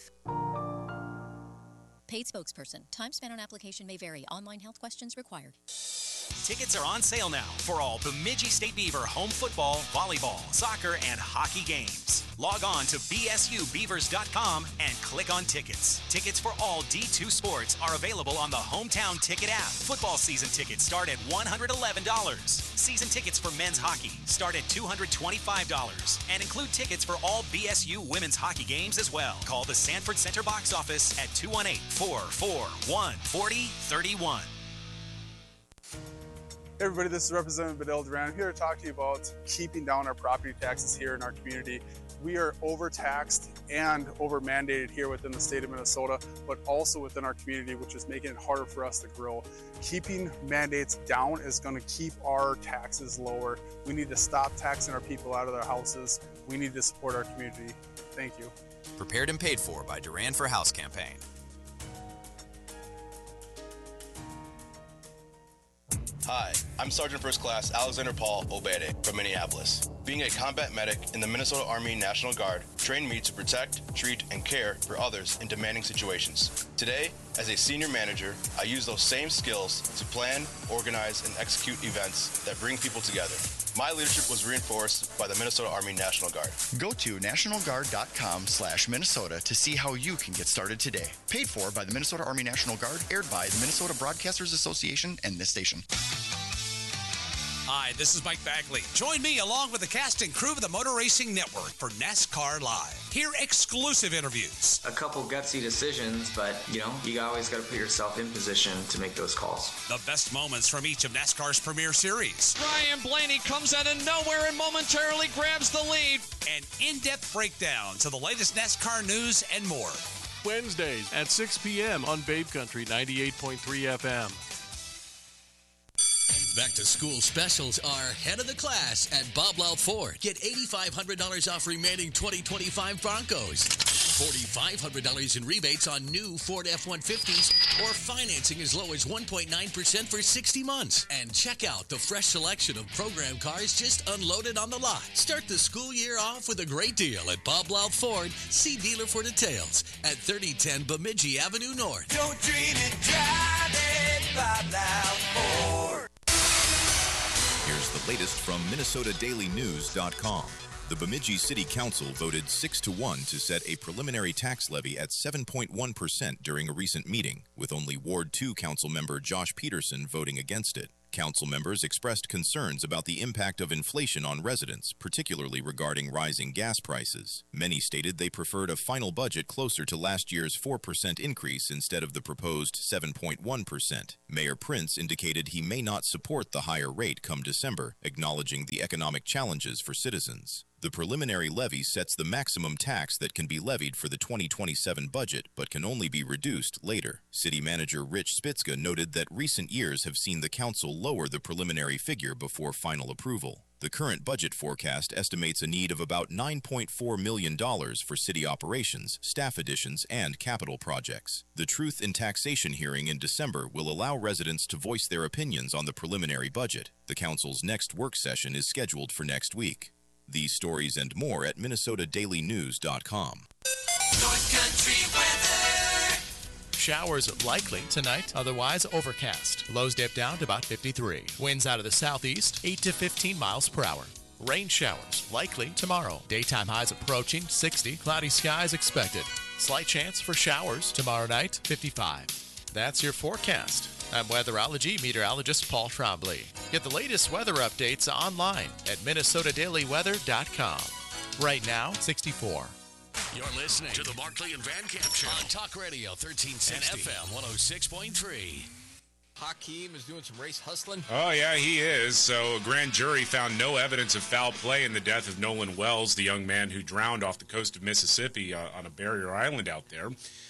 Paid spokesperson. Time spent on application may vary. Online health questions required. Tickets are on sale now for all Bemidji State Beaver home football, volleyball, soccer, and hockey games. Log on to b s u beavers dot com and click on tickets. Tickets for all D two sports are available on the Hometown Ticket app. Football season tickets start at one hundred eleven dollars. Season tickets for men's hockey start at two hundred twenty-five dollars and include tickets for all B S U women's hockey games as well. Call the Sanford Center box office at two one eight, four four one, four zero three one. Hey everybody, this is Representative Bedell Duran. I'm here to talk to you about keeping down our property taxes here in our community. We are overtaxed and over mandated here within the state of Minnesota, but also within our community, which is making it harder for us to grow. Keeping mandates down is going to keep our taxes lower. We need to stop taxing our people out of their houses. We need to support our community. Thank you. Prepared and paid for by Duran for House campaign. Hi, I'm Sergeant First Class Alexander Paul Obede from Minneapolis. Being a combat medic in the Minnesota Army National Guard trained me to protect, treat, and care for others in demanding situations. Today, as a senior manager, I use those same skills to plan, organize, and execute events that bring people together. My leadership was reinforced by the Minnesota Army National Guard. Go to national guard dot com slash Minnesota to see how you can get started today. Paid for by the Minnesota Army National Guard, aired by the Minnesota Broadcasters Association and this station. Hi, this is Mike Bagley. Join me along with the cast and crew of the Motor Racing Network for NASCAR Live. Hear exclusive interviews. A couple gutsy decisions, but, you know, you always got to put yourself in position to make those calls. The best moments from each of NASCAR's premier series. Ryan Blaney comes out of nowhere and momentarily grabs the lead. An in-depth breakdown to the latest NASCAR news and more. Wednesdays at six p.m. on Babe Country ninety-eight point three F M. Back to school specials are head of the class at Bob Louth Ford. Get eight thousand five hundred dollars off remaining twenty twenty-five Broncos. four thousand five hundred dollars in rebates on new Ford F one fifties or financing as low as one point nine percent for sixty months. And check out the fresh selection of program cars just unloaded on the lot. Start the school year off with a great deal at Bob Louth Ford. See dealer for details at thirty ten Bemidji Avenue North. Don't dream it, drive it, Bob Louth Ford. Here's the latest from Minnesota Daily News dot com. The Bemidji City Council voted six to one to set a preliminary tax levy at seven point one percent during a recent meeting, with only Ward two Council member Josh Peterson voting against it. Council members expressed concerns about the impact of inflation on residents, particularly regarding rising gas prices. Many stated they preferred a final budget closer to last year's four percent increase instead of the proposed seven point one percent. Mayor Prince indicated he may not support the higher rate come December, acknowledging the economic challenges for citizens. The preliminary levy sets the maximum tax that can be levied for the twenty twenty-seven budget, but can only be reduced later. City Manager Rich Spitzka noted that recent years have seen the council lower the preliminary figure before final approval. The current budget forecast estimates a need of about nine point four million dollars for city operations, staff additions, and capital projects. The Truth in Taxation hearing in December will allow residents to voice their opinions on the preliminary budget. The council's next work session is scheduled for next week. These stories and more at minnesota daily news dot com. North Country weather. Showers likely tonight, otherwise overcast. Lows dip down to about fifty-three. Winds out of the southeast, eight to fifteen miles per hour. Rain showers likely tomorrow. Daytime highs approaching sixty. Cloudy skies expected. Slight chance for showers tomorrow night, fifty-five. That's your forecast. I'm weatherology meteorologist Paul Trombley. Get the latest weather updates online at minnesota daily weather dot com. Right now, sixty-four. You're listening to the Barkley and Van Camp Show on Talk Radio thirteen sixty and F M one oh six point three. Hakeem is doing some race hustling. Oh, yeah, he is. So a grand jury found no evidence of foul play in the death of Nolan Wells, the young man who drowned off the coast of Mississippi uh, on a barrier island out there.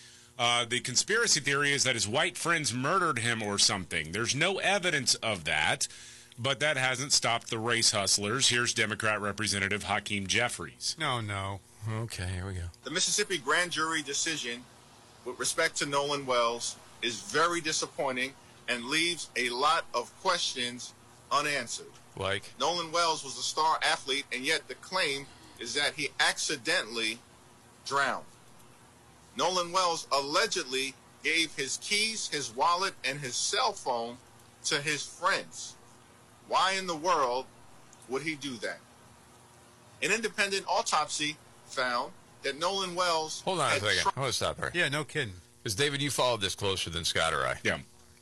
Uh, the conspiracy theory is that his white friends murdered him or something. There's no evidence of that, but that hasn't stopped the race hustlers. Here's Democrat Representative Hakeem Jeffries. No, no. Okay, here we go. The Mississippi grand jury decision with respect to Nolan Wells is very disappointing and leaves a lot of questions unanswered. Like? Nolan Wells was a star athlete, and yet the claim is that he accidentally drowned. Nolan Wells allegedly gave his keys, his wallet, and his cell phone to his friends. Why in the world would he do that? An independent autopsy found that Nolan Wells... Hold on a had second. tr- I want to stop here. Yeah, no kidding. Because, David, you followed this closer than Scott or I. Yeah.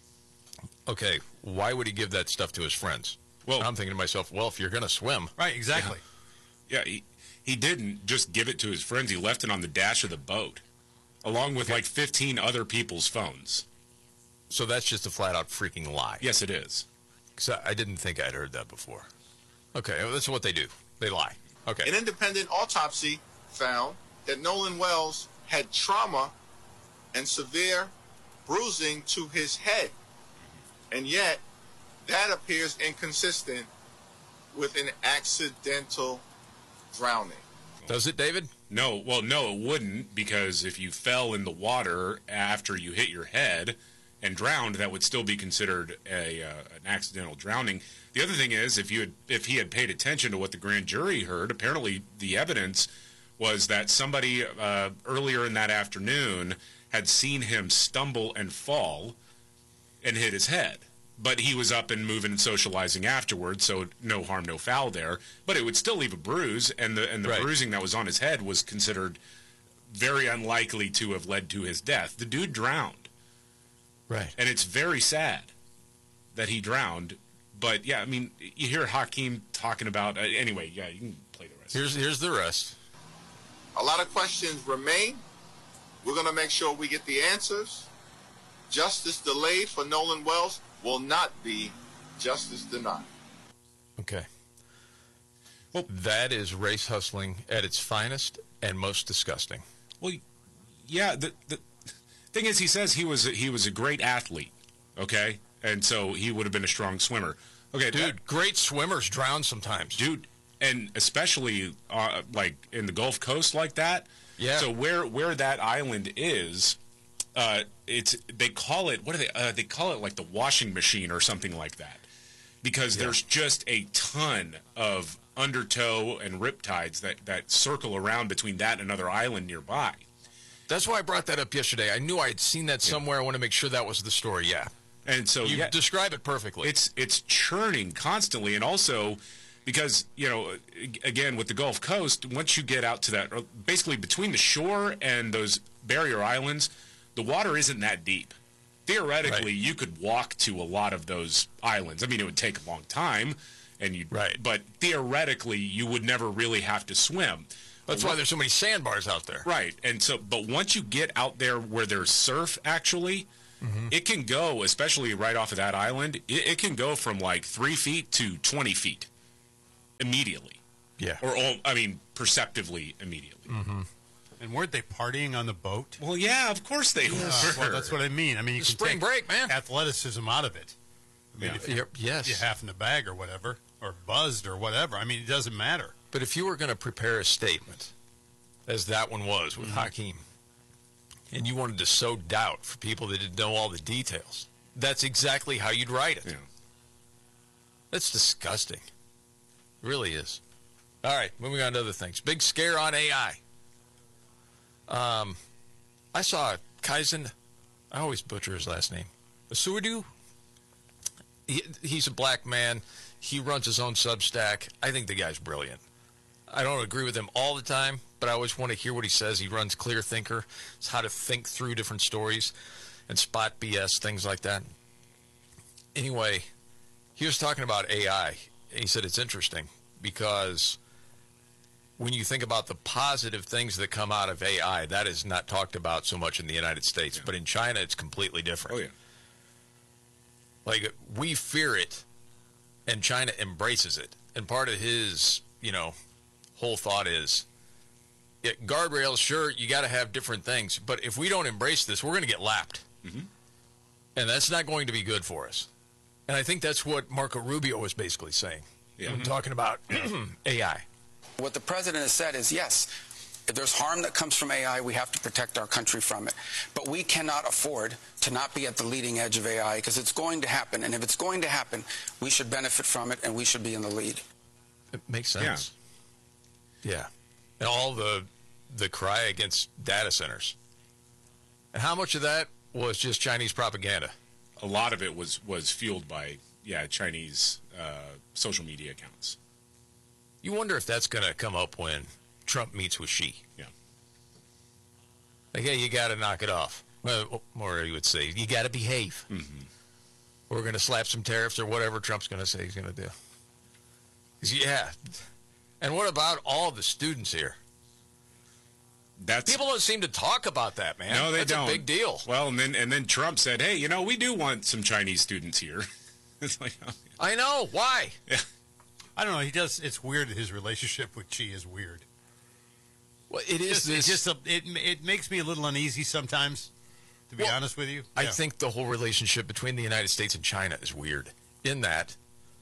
Okay, why would he give that stuff to his friends? Well, I'm thinking to myself, well, if you're going to swim... Right, exactly. Yeah, he, he didn't just give it to his friends. He left it on the dash of the boat, along with Okay. like fifteen other people's phones. So that's just a flat-out freaking lie. Yes, it is. Because I, I didn't think I'd heard that before. Okay, well, that's what they do. They lie. Okay. An independent autopsy found that Nolan Wells had trauma and severe bruising to his head. And yet, that appears inconsistent with an accidental drowning. Does it, David? No, well, no, it wouldn't, because if you fell in the water after you hit your head and drowned, that would still be considered a uh, an accidental drowning. The other thing is, if you had, if he had paid attention to what the grand jury heard, apparently the evidence was that somebody uh, earlier in that afternoon had seen him stumble and fall and hit his head. But he was up and moving and socializing afterwards, so no harm, no foul there. But it would still leave a bruise, and the and the Right. bruising that was on his head was considered very unlikely to have led to his death. The dude drowned. Right. And it's very sad that he drowned. But, yeah, I mean, you hear Hakeem talking about... Uh, anyway, yeah, you can play the rest. Here's, here's the rest. A lot of questions remain. We're going to make sure we get the answers. Justice delayed for Nolan Wells will not be justice denied. Okay. Well, that is race hustling at its finest and most disgusting. Well, yeah, the, the thing is, he says he was a, he was a great athlete, okay? And so he would have been a strong swimmer. Okay, Dude, that, great swimmers drown sometimes. dude, and especially uh, like in the Gulf Coast like that. Yeah. So where where that island is, uh, it's they call it what do they uh, they call it like the washing machine or something like that, because Yeah. there's just a ton of undertow and riptides that that circle around between that and another island nearby. That's why I brought that up yesterday. I knew I had seen that somewhere. I want to make sure that was the story. Yeah. And so You yeah, describe it perfectly. It's it's churning constantly, and also because you know, again with the Gulf Coast, once you get out to that, basically between the shore and those barrier islands, the water isn't that deep. theoretically, Right. you could walk to a lot of those islands. I mean, it would take a long time, and you right. But theoretically, you would never really have to swim. That's why there's so many sandbars out there. Right, and so, but once you get out there where there's surf, actually, mm-hmm. it can go, especially right off of that island, it, it can go from like three feet to twenty feet immediately. Yeah. Or, all, I mean, perceptively immediately. Mm-hmm. And weren't they partying on the boat? Well, yeah, of course they yeah. were. Well, that's what I mean. I mean, you The can spring take break, man. athleticism out of it. I mean, Yeah. if you, Yep, yes. you're half in the bag or whatever, or buzzed or whatever, I mean, it doesn't matter. But if you were going to prepare a statement, as that one was with mm-hmm. Hakeem, and you wanted to sow doubt for people that didn't know all the details, that's exactly how you'd write it. Yeah. That's disgusting. It really is. All right, moving on to other things. Big scare on A I. Um, I saw Kaizen, I always butcher his last name, Asudu. He, he's a black man. He runs his own Substack. I think the guy's brilliant. I don't agree with him all the time, but I always want to hear what he says. He runs Clear Thinker. It's how to think through different stories and spot B S, things like that. Anyway, he was talking about A I. He said it's interesting because when you think about the positive things that come out of A I, that is not talked about so much in the United States. Yeah. But in China, it's completely different. Oh, yeah. Like, we fear it, and China embraces it. And part of his, you know, whole thought is, yeah, guardrails, sure, you got to have different things. But if we don't embrace this, we're going to get lapped. Mm-hmm. And that's not going to be good for us. And I think that's what Marco Rubio was basically saying. Yeah. Mm-hmm. Talking about A I. What the president has said is, yes, if there's harm that comes from A I, we have to protect our country from it. But we cannot afford to not be at the leading edge of A I because it's going to happen. And if it's going to happen, we should benefit from it and we should be in the lead. It makes sense. Yeah. yeah. And all the the cry against data centers. And how much of that was just Chinese propaganda? A lot of it was, was fueled by, yeah, Chinese uh, social media accounts. You wonder if that's going to come up when Trump meets with Xi. Yeah. Like, hey, you got to knock it off. Well, or you would say, you got to behave. Mm-hmm. We're going to slap some tariffs or whatever Trump's going to say he's going to do. Yeah. And what about all the students here? That's, People don't seem to talk about that, man. No, they That's don't. a big deal. Well, and then and then Trump said, hey, you know, we do want some Chinese students here. It's like, oh, yeah. I know. Why? Yeah. I don't know. He does. It's weird. His relationship with Xi is weird. Well, it is. Just, this, it just a, it it makes me a little uneasy sometimes. To be well, honest with you, I yeah. think the whole relationship between the United States and China is weird. In that,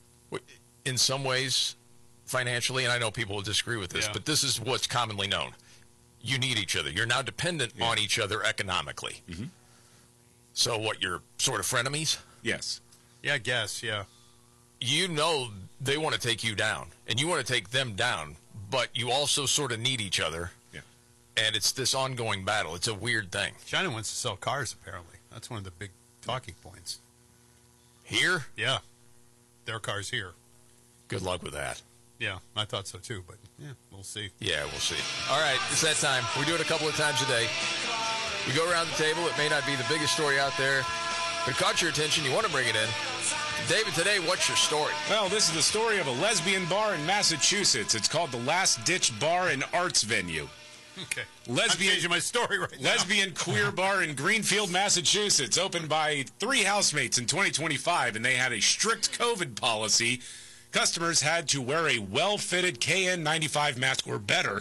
in some ways, financially, and I know people will disagree with this, yeah. but this is what's commonly known. You need each other. You're now dependent yeah. on each other economically. Mm-hmm. So, what? You're sort of frenemies? Yes. Yeah, I guess. Yeah. You know they want to take you down, and you want to take them down, but you also sort of need each other. Yeah. And it's this ongoing battle. It's a weird thing. China wants to sell cars, apparently. That's one of the big talking points. Here? Yeah. Their cars here. Good luck with that. Yeah, I thought so too, but yeah, we'll see. Yeah, we'll see. All right, it's that time. We do it a couple of times a day. We go around the table. It may not be the biggest story out there, but it caught your attention. You want to bring it in. David, today, what's your story? Well, this is the story of a lesbian bar in Massachusetts. It's called the Last Ditch Bar and Arts Venue. Okay. Lesbian, I'm changing my story right now. Lesbian queer bar in Greenfield, Massachusetts, opened by three housemates in twenty twenty-five, and they had a strict COVID policy. Customers had to wear a well-fitted K N ninety-five mask or better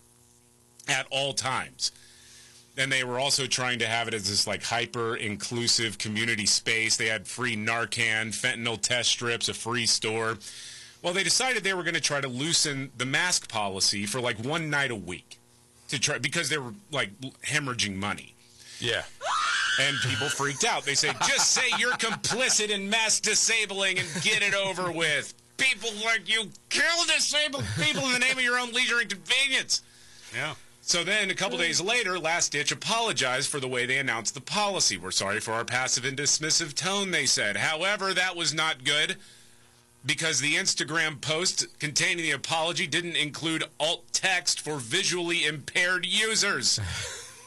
at all times. And they were also trying to have it as this like hyper-inclusive community space. They had free Narcan, fentanyl test strips, a free store. Well, they decided they were going to try to loosen the mask policy for like one night a week to try because they were like hemorrhaging money. Yeah. And people freaked out. They said, just say you're complicit in mass disabling and get it over with. People like you kill disabled people in the name of your own leisure and convenience. Yeah. So then a couple days later, Last Ditch apologized for the way they announced the policy. We're sorry for our passive and dismissive tone, they said. However, that was not good because the Instagram post containing the apology didn't include alt text for visually impaired users.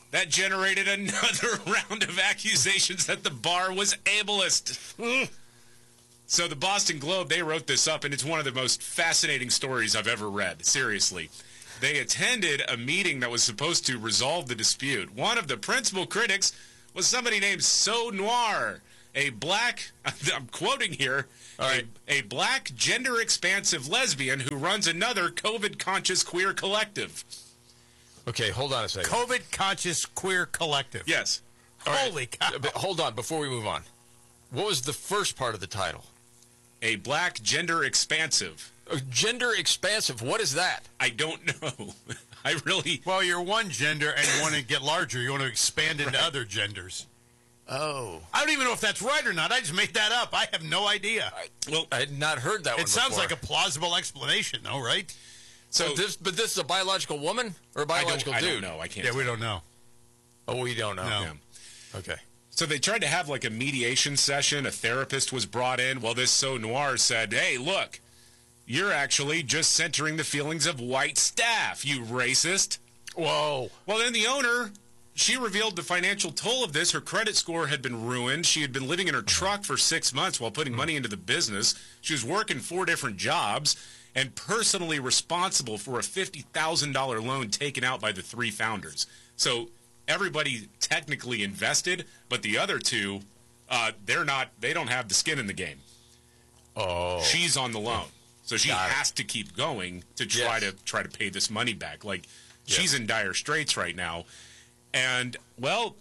That generated another round of accusations that the bar was ableist. Mm. So the Boston Globe, they wrote this up, and it's one of the most fascinating stories I've ever read. Seriously. They attended a meeting that was supposed to resolve the dispute. One of the principal critics was somebody named So Noir, a black, I'm quoting here, All right. a, a black gender-expansive lesbian who runs another COVID-conscious queer collective. Okay, hold on a second. COVID-conscious queer collective. Yes. All right. Holy cow. But hold on, before we move on. What was the first part of the title? A black gender-expansive. Uh, gender expansive. What is that? I don't know. I really... Well, you're one gender and you want to get larger. You want to expand into right. other genders. Oh. I don't even know if that's right or not. I just made that up. I have no idea. I, well, I had not heard that it one It sounds before. like a plausible explanation, though, right? So, but this, but this is a biological woman or a biological I don't, dude? I don't know. I can't. Yeah, we don't know. Oh, we don't know. No. Yeah. Okay. So they tried to have like a mediation session. A therapist was brought in. Well, this So Noir said, hey, look, you're actually just centering the feelings of white staff, you racist. Whoa. Well, then the owner, she revealed the financial toll of this. Her credit score had been ruined. She had been living in her truck for six months while putting money into the business. She was working four different jobs and personally responsible for a fifty thousand dollars loan taken out by the three founders. So everybody technically invested, but the other two, uh, they're not, they don't have the skin in the game. Oh. She's on the loan. So she Got has it. to keep going to try Yes. to try to pay this money back. Like, Yes. she's in dire straits right now. And, well,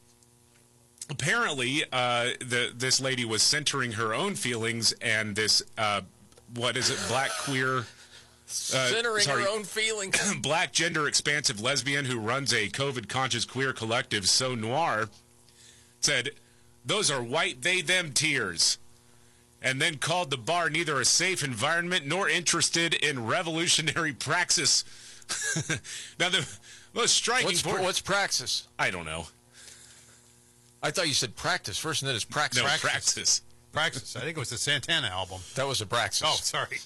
apparently uh, the this lady was centering her own feelings, and this, uh, what is it, black queer... Uh, Centering sorry, her own feelings. black gender expansive lesbian who runs a COVID-conscious queer collective, So Noir, said, those are white they-them tears, and then called the bar neither a safe environment nor interested in revolutionary praxis. Now, the most striking What's, part... what's praxis? I don't know. I thought you said practice. First and then it's praxis. No, praxis. praxis. Praxis. I think it was the Santana album. That was a praxis. Oh, sorry.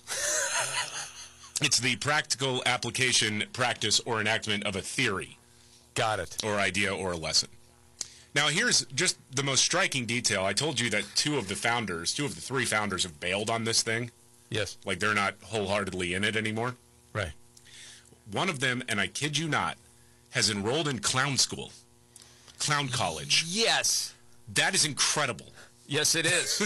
It's the practical application, practice, or enactment of a theory. Got it. Or idea or a lesson. Now, here's just the most striking detail. I told you that two of the founders, two of the three founders have bailed on this thing. Yes. Like, they're not wholeheartedly in it anymore. Right. One of them, and I kid you not, has enrolled in clown school. Clown college. Yes. That is incredible. Yes, it is.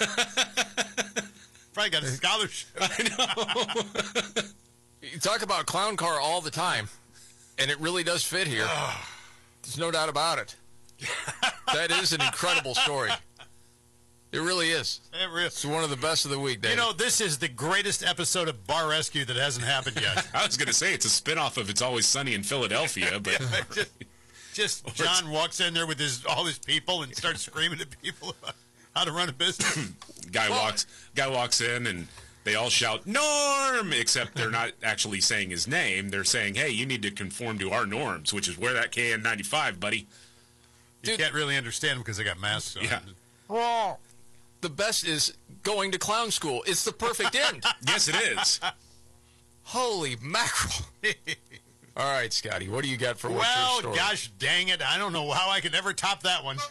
Probably got a scholarship. I know. You talk about clown car all the time, and it really does fit here. There's no doubt about it. That is an incredible story. It really is. It really It's one of the best of the week, David. You know, this is the greatest episode of Bar Rescue that hasn't happened yet. I was going to say it's a spinoff of It's Always Sunny in Philadelphia, but... Yeah, just, just John walks in there with his all his people and starts screaming at people about how to run a business. guy walks guy walks in and they all shout, Norm! Except they're not actually saying his name. They're saying, hey, you need to conform to our norms, which is wear that K N ninety-five, buddy. You can't really understand them because they got masks on. Yeah. Well, the best is going to clown school. It's the perfect end. Yes, it is. Holy mackerel. All right, Scotty, what do you got for what's your Well, story? gosh dang it. I don't know how I could ever top that one.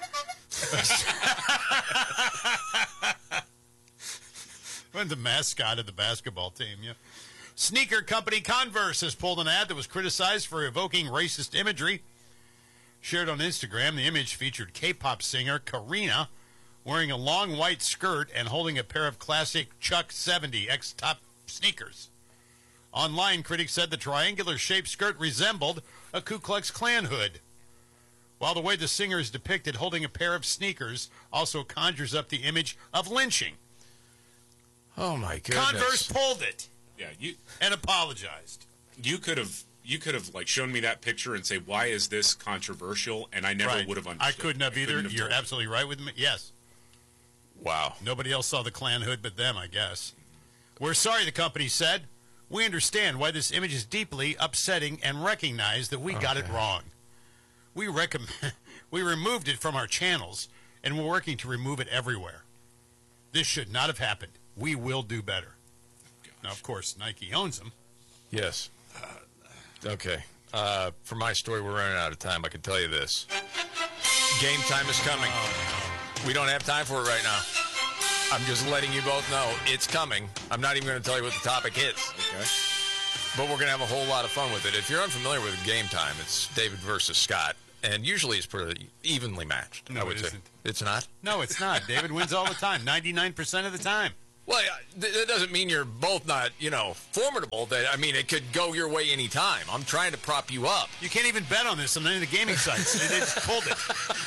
When the mascot of the basketball team, yeah. Sneaker company Converse has pulled an ad that was criticized for evoking racist imagery. Shared on Instagram, the image featured K-pop singer Karina wearing a long white skirt and holding a pair of classic Chuck seventy X-top sneakers. Online, critics said the triangular-shaped skirt resembled a Ku Klux Klan hood, while the way the singer is depicted holding a pair of sneakers also conjures up the image of lynching. Oh, my goodness. Converse pulled it. Yeah, you and apologized. You could have you could have like shown me that picture and say, why is this controversial? And I never Right. would have understood. I couldn't have either. Couldn't have You're told. absolutely right with me. Yes. Wow. Nobody else saw the Klan hood but them, I guess. We're sorry, the company said. We understand why this image is deeply upsetting and recognize that we got it Okay. wrong. We recommend we removed it from our channels, and we're working to remove it everywhere. This should not have happened. We will do better. Now, of course, Nike owns them. Yes. Okay. Uh, for my story, we're running out of time. I can tell you this. Game time is coming. We don't have time for it right now. I'm just letting you both know it's coming. I'm not even going to tell you what the topic is. Okay. But we're going to have a whole lot of fun with it. If you're unfamiliar with Game Time, it's David versus Scott. And usually it's pretty evenly matched. No, I would it say. isn't. It's not? No, it's not. David wins all the time, ninety-nine percent of the time. Well, that doesn't mean you're both not, you know, formidable. That I mean, it could go your way any time. I'm trying to prop you up. You can't even bet on this on any of the gaming sites. They just pulled it.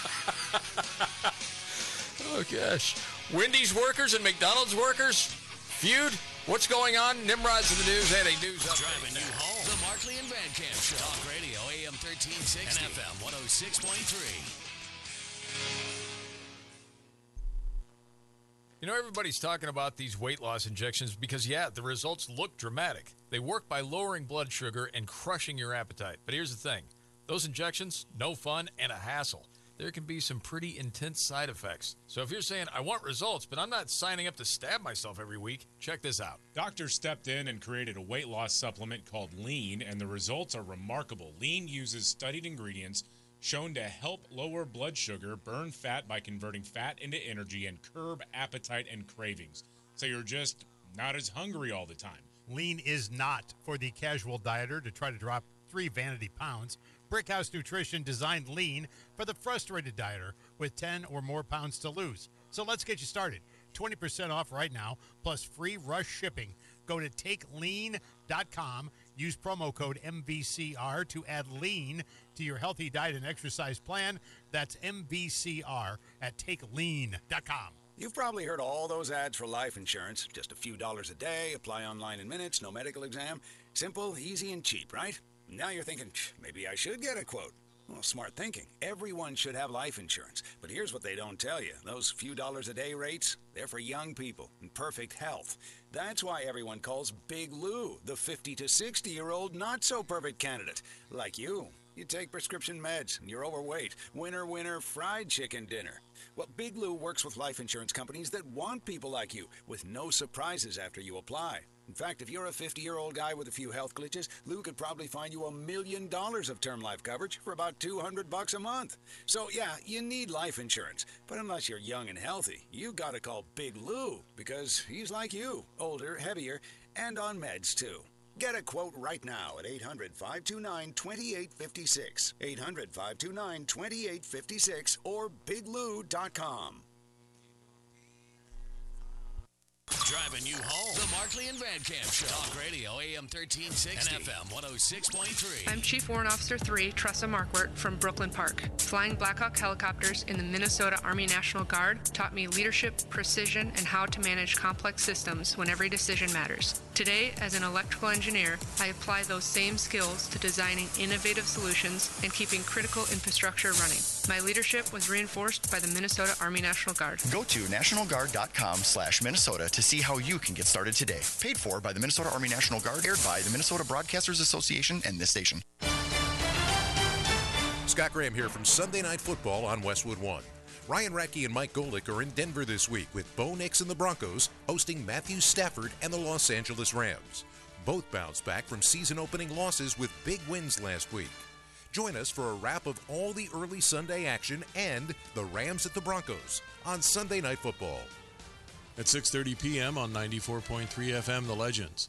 Oh, gosh. Wendy's workers and McDonald's workers feud. What's going on? Nimrod's in the news and a news update. Driving you home. The Markley and Van Camp Show. Talk Radio, A M thirteen sixty. And F M one oh six point three. You know, everybody's talking about these weight loss injections because, yeah, the results look dramatic. They work by lowering blood sugar and crushing your appetite. But here's the thing. Those injections, no fun and a hassle. There can be some pretty intense side effects. So if you're saying, I want results, but I'm not signing up to stab myself every week, check this out. Doctors stepped in and created a weight loss supplement called Lean, and the results are remarkable. Lean uses studied ingredients shown to help lower blood sugar, burn fat by converting fat into energy, and curb appetite and cravings. So you're just not as hungry all the time. Lean is not for the casual dieter to try to drop three vanity pounds. Brickhouse Nutrition designed Lean for the frustrated dieter with ten or more pounds to lose. So let's get you started. twenty percent off right now, plus free rush shipping. Go to take lean dot com. Use promo code M V C R to add Lean to your healthy diet and exercise plan. That's M V C R at take lean dot com. You've probably heard all those ads for life insurance. Just a few dollars a day, apply online in minutes, no medical exam. Simple, easy, and cheap, right? Now you're thinking, maybe I should get a quote. Well, smart thinking. Everyone should have life insurance. But here's what they don't tell you. Those few dollars a day rates, they're for young people in perfect health. That's why everyone calls Big Lou the fifty to sixty-year-old not-so-perfect candidate. Like you. You take prescription meds, and you're overweight. Winner, winner, fried chicken dinner. Well, Big Lou works with life insurance companies that want people like you, with no surprises after you apply. In fact, if you're a fifty-year-old guy with a few health glitches, Lou could probably find you a million dollars of term life coverage for about two hundred bucks a month. So, yeah, you need life insurance. But unless you're young and healthy, you gotta call Big Lou, because he's like you, older, heavier, and on meds, too. Get a quote right now at eight hundred, five two nine, two eight five six, eight hundred, five two nine, two eight five six, or big lou dot com. Driving you home. The Markley and Van Camp Show. Talk Radio, A M thirteen sixty. And F M one oh six point three. I'm Chief Warrant Officer three, Tressa Markwart from Brooklyn Park. Flying Black Hawk helicopters in the Minnesota Army National Guard taught me leadership, precision, and how to manage complex systems when every decision matters. Today, as an electrical engineer, I apply those same skills to designing innovative solutions and keeping critical infrastructure running. My leadership was reinforced by the Minnesota Army National Guard. Go to national guard dot com slash Minnesota to see how you can get started today. Paid for by the Minnesota Army National Guard, aired by the Minnesota Broadcasters Association and this station. Scott Graham here from Sunday Night Football on Westwood One. Ryan Radke and Mike Golick are in Denver this week with Bo Nix and the Broncos hosting Matthew Stafford and the Los Angeles Rams. Both bounced back from season-opening losses with big wins last week. Join us for a wrap of all the early Sunday action and the Rams at the Broncos on Sunday Night Football. At six thirty p.m. on ninety-four point three F M, The Legends.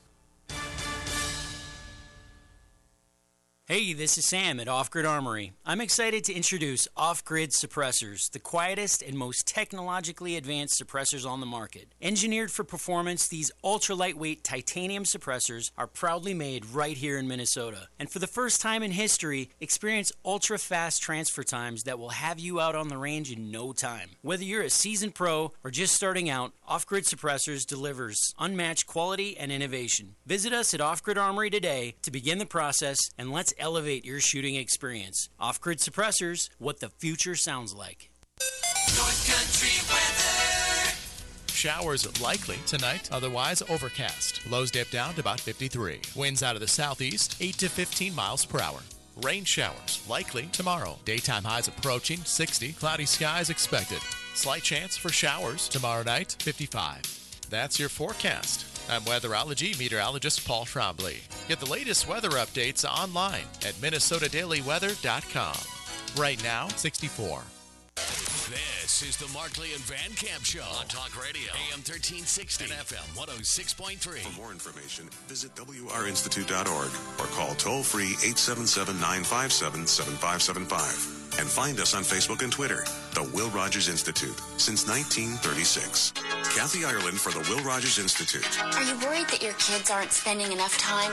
Hey, this is Sam at Off Grid Armory. I'm excited to introduce Off Grid Suppressors, the quietest and most technologically advanced suppressors on the market. Engineered for performance, these ultra-lightweight titanium suppressors are proudly made right here in Minnesota. And for the first time in history, experience ultra-fast transfer times that will have you out on the range in no time. Whether you're a seasoned pro or just starting out, Off Grid Suppressors delivers unmatched quality and innovation. Visit us at Off Grid Armory today to begin the process, and let's elevate your shooting experience. Off-Grid Suppressors, what the future sounds like. North Country weather. Showers likely tonight, otherwise overcast. Lows dip down to about fifty-three. Winds out of the southeast, eight to fifteen miles per hour. Rain showers likely tomorrow. Daytime highs approaching sixty. Cloudy skies expected. Slight chance for showers tomorrow night, fifty-five. That's your forecast. I'm weatherology meteorologist Paul Trombley. Get the latest weather updates online at minnesota daily weather dot com. Right now, sixty-four. This is the Markley and Van Camp Show on Talk Radio, A M thirteen sixty and F M one oh six point three. For more information, visit W R institute dot org or call toll-free eight seven seven, nine five seven, seven five seven five. And find us on Facebook and Twitter, The Will Rogers Institute, since nineteen thirty-six. Kathy Ireland for the Will Rogers Institute. Are you worried that your kids aren't spending enough time